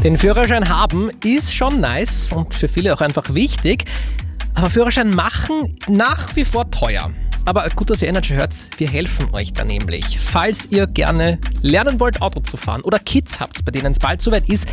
Den Führerschein haben ist schon nice und für viele auch einfach wichtig. Aber Führerschein machen nach wie vor teuer. Aber gut, dass ihr Energy hört, wir helfen euch da nämlich. Falls ihr gerne lernen wollt, Auto zu fahren oder Kids habt, bei denen es bald soweit ist,